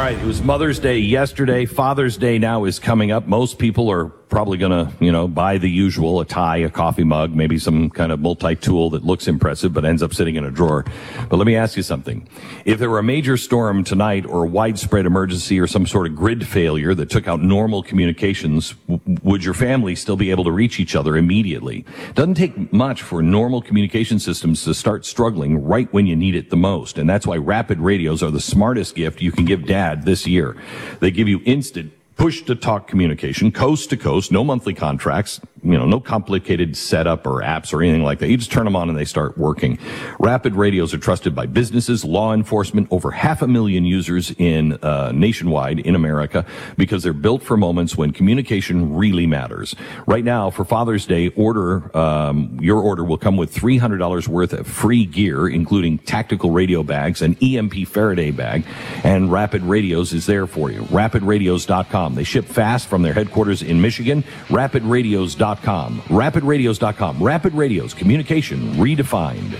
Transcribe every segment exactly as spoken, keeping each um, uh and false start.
right, it was Mother's Day yesterday. Father's Day now is coming up. Most people are probably going to, you know, buy the usual, a tie, a coffee mug, maybe some kind of multi-tool that looks impressive but ends up sitting in a drawer. But let me ask you something. If there were a major storm tonight or a widespread emergency or some sort of grid failure that took out normal communications, w- would your family still be able to reach each other immediately? Doesn't take much for normal communication systems to start struggling right when you need it the most. And that's why Rapid Radios are the smartest gift you can give Dad this year. They give you instant push-to-talk communication, coast-to-coast, no monthly contracts, you know, no complicated setup or apps or anything like that. You just turn them on and they start working. Rapid Radios are trusted by businesses, law enforcement, over half a million users in uh, nationwide in America because they're built for moments when communication really matters. Right now, for Father's Day, order um, your order will come with three hundred dollars worth of free gear, including tactical radio bags, an E M P Faraday bag, and Rapid Radios is there for you. rapid radios dot com. They ship fast from their headquarters in Michigan. rapid radios dot com. rapid radios dot com. Rapid Radios, communication redefined.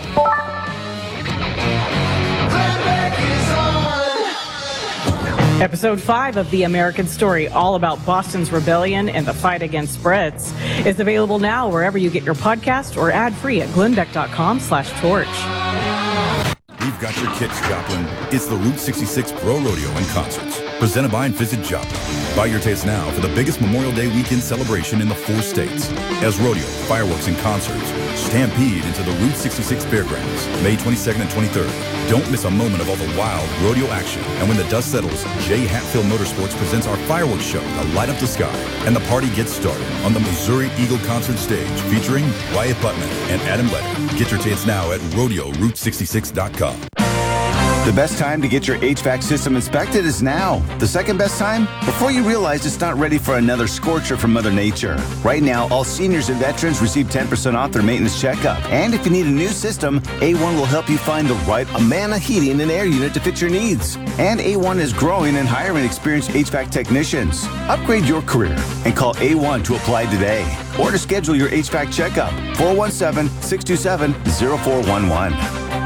Episode five of The American Story, all about Boston's rebellion and the fight against Brits, is available now wherever you get your podcast or ad-free at glenbeck dot com slash torch. We've got your kicks, Joplin. It's the Route sixty-six Pro Rodeo and Concerts, presented by and Visit Joplin. Buy your tickets now for the biggest Memorial Day weekend celebration in the four states. As rodeo, fireworks, and concerts stampede into the Route sixty-six Fairgrounds, May twenty-second and twenty-third. Don't miss a moment of all the wild rodeo action. And when the dust settles, J. Hatfield Motorsports presents our fireworks show to light up the sky. And the party gets started on the Missouri Eagle Concert Stage, featuring Wyatt Buttman and Adam Letter. Get your tickets now at rodeo route sixty-six dot com. The best time to get your H V A C system inspected is now. The second best time? Before you realize it's not ready for another scorcher from Mother Nature. Right now, all seniors and veterans receive ten percent off their maintenance checkup. And if you need a new system, A one will help you find the right Amana heating and air unit to fit your needs. And A one is growing and hiring experienced H V A C technicians. Upgrade your career and call A one to apply today. Or to schedule your H V A C checkup, four one seven, six two seven, zero four one one.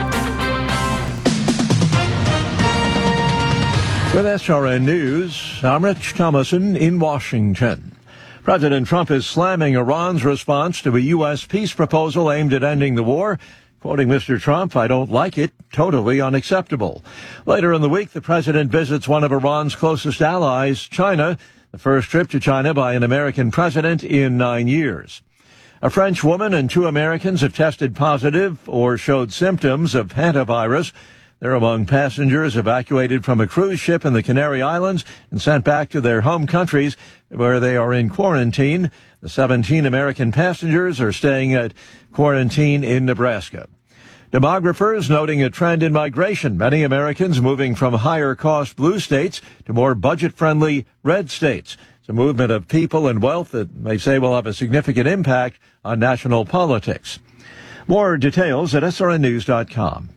With S R N News, I'm Rich Thomason in Washington. President Trump is slamming Iran's response to a U S peace proposal aimed at ending the war. Quoting Mister Trump, "I don't like it. Totally unacceptable." Later in the week, the president visits one of Iran's closest allies, China, the first trip to China by an American president in nine years. A French woman and two Americans have tested positive or showed symptoms of hantavirus. They're among passengers evacuated from a cruise ship in the Canary Islands and sent back to their home countries where they are in quarantine. The seventeen American passengers are staying at quarantine in Nebraska. Demographers noting a trend in migration, many Americans moving from higher-cost blue states to more budget-friendly red states. It's a movement of people and wealth that they say will have a significant impact on national politics. More details at S R N news dot com.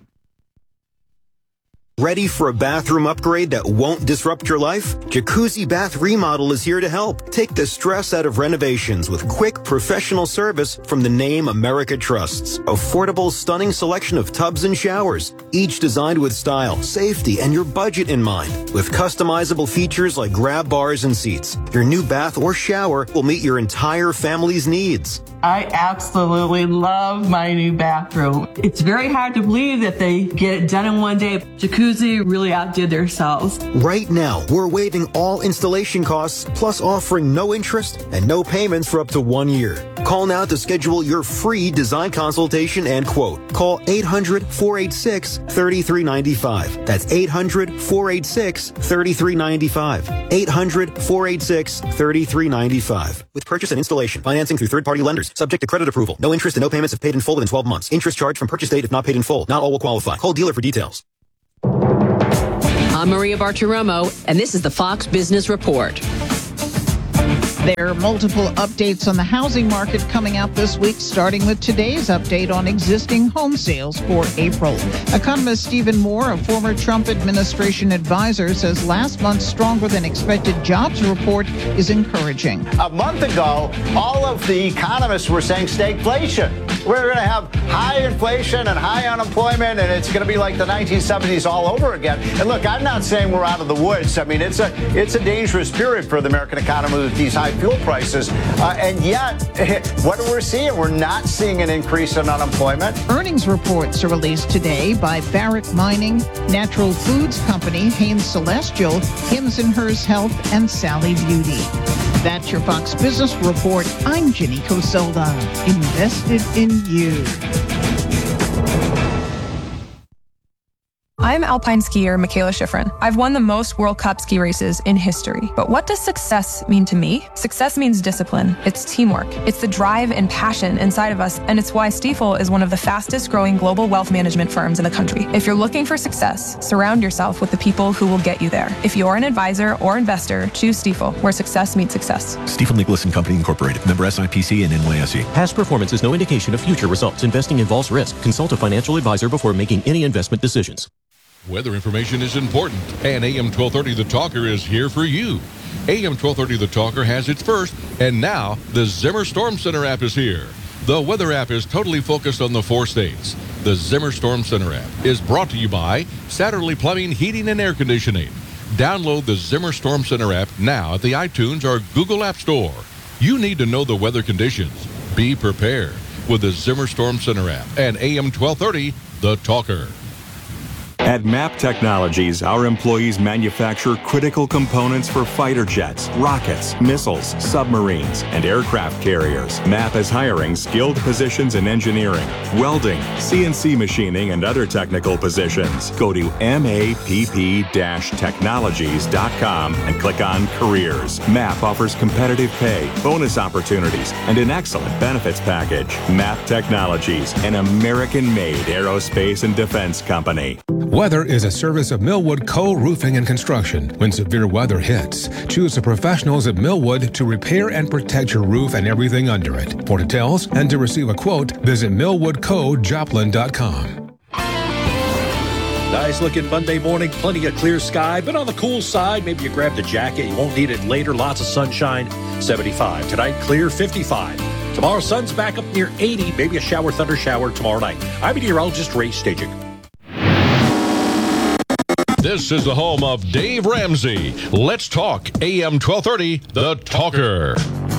Ready for a bathroom upgrade that won't disrupt your life? Jacuzzi Bath Remodel is here to help. Take the stress out of renovations with quick, professional service from the name America trusts. Affordable, stunning selection of tubs and showers, each designed with style, safety, and your budget in mind. With customizable features like grab bars and seats, your new bath or shower will meet your entire family's needs. I absolutely love my new bathroom. It's very hard to believe that they get it done in one day. Jacuzzi really outdid themselves. Right now, we're waiving all installation costs, plus offering no interest and no payments for up to one year. Call now to schedule your free design consultation and quote. Call eight hundred, four eight six, three three nine five. That's eight hundred, four eight six, three three nine five. eight hundred, four eight six, three three nine five. With purchase and installation, financing through third-party lenders, subject to credit approval. No interest and no payments if paid in full within twelve months. Interest charged from purchase date if not paid in full. Not all will qualify. Call dealer for details. I'm Maria Bartiromo, and this is the Fox Business Report. There are multiple updates on the housing market coming out this week, starting with today's update on existing home sales for April. Economist Stephen Moore, a former Trump administration advisor, says last month's stronger than expected jobs report is encouraging. A month ago, all of the economists were saying stagflation. we're going to have high inflation and high unemployment, and it's going to be like the nineteen seventies all over again. And look, I'm not saying we're out of the woods. I mean, it's a it's a dangerous period for the American economy with these high fuel prices. Uh, and yet, what are we seeing? We're not seeing an increase in unemployment. Earnings reports are released today by Barrick Mining, Natural Foods Company, Hanes Celestial, Hims and Hers Health, and Sally Beauty. That's your Fox Business Report. I'm Jenny Coselda. Invested in you. I'm alpine skier Michaela Schifrin. I've won the most World Cup ski races in history. But what does success mean to me? Success means discipline. It's teamwork. It's the drive and passion inside of us, and it's why Stifel is one of the fastest growing global wealth management firms in the country. If you're looking for success, surround yourself with the people who will get you there. If you're an advisor or investor, choose Stifel, where success meets success. Stifel Nicholas and Company Incorporated. Member S I P C and N Y S E. Past performance is no indication of future results. Investing involves risk. Consult a financial advisor before making any investment decisions. Weather information is important, and A M twelve thirty The Talker is here for you. A M twelve thirty The Talker has its first, and now the Zimmer Storm Center app is here. The weather app is totally focused on the four states. The Zimmer Storm Center app is brought to you by Satterley Plumbing, Heating, and Air Conditioning. Download the Zimmer Storm Center app now at the iTunes or Google App Store. You need to know the weather conditions. Be prepared with the Zimmer Storm Center app and A M twelve thirty The Talker. At M A P Technologies, our employees manufacture critical components for fighter jets, rockets, missiles, submarines, and aircraft carriers. M A P is hiring skilled positions in engineering, welding, C N C machining, and other technical positions. Go to M A P P technologies dot com and click on Careers. M A P offers competitive pay, bonus opportunities, and an excellent benefits package. M A P Technologies, an American-made aerospace and defense company. Weather is a service of Millwood Co. Roofing and Construction. When severe weather hits, choose the professionals at Millwood to repair and protect your roof and everything under it. For details and to receive a quote, visit millwood co joplin dot com. Nice looking Monday morning, plenty of clear sky, but on the cool side, maybe you grab the jacket. You won't need it later. Lots of sunshine, seventy-five. Tonight, clear, fifty-five. Tomorrow, sun's back up near eighty. Maybe a shower, thunder shower tomorrow night. I'm meteorologist Ray Staging. This is the home of Dave Ramsey. Let's talk A M twelve thirty, The Talker.